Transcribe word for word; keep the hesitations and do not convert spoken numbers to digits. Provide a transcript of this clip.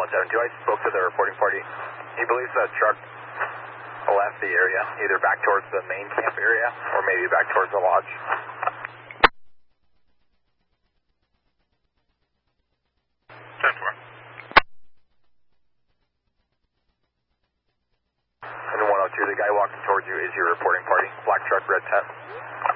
one seven two, I spoke to the reporting party. He believes that truck left the area, either back towards the main camp area or maybe back towards the lodge. ten four. And one oh two, the guy walking towards you is your reporting party. Black truck, red tent.